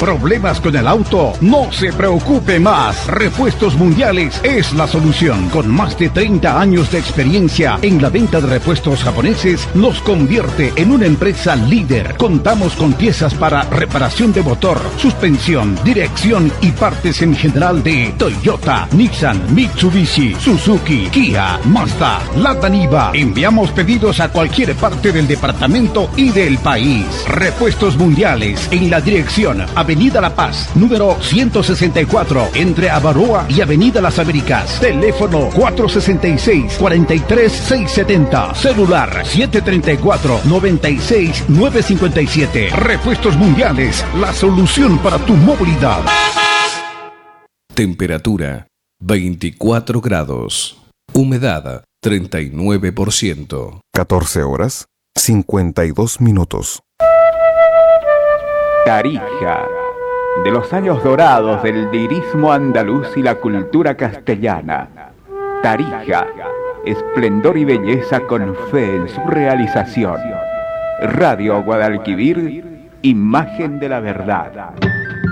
¿Problemas con el auto? No se preocupe más. Repuestos Mundiales es la solución. Con más de 30 años de experiencia en la venta de repuestos japoneses, nos convierte en una empresa líder. Contamos con piezas para reparación de motor, suspensión, dirección y partes en general de Toyota, Nissan, Mitsubishi, Suzuki, Kia, Mazda, Lada Niva. Enviamos pedidos a cualquier parte del departamento y del país. Repuestos Mundiales en la dirección Avenida La Paz, número 164, entre Avarúa y Avenida Las Américas. Teléfono 466-43670. Celular 734-96957. Repuestos Mundiales, la solución para tu movilidad. Temperatura 24 grados. Humedad 39%. 14 horas 52 minutos. Tarija, de los años dorados del lirismo andaluz y la cultura castellana. Tarija, esplendor y belleza con fe en su realización. Radio Guadalquivir, imagen de la verdad.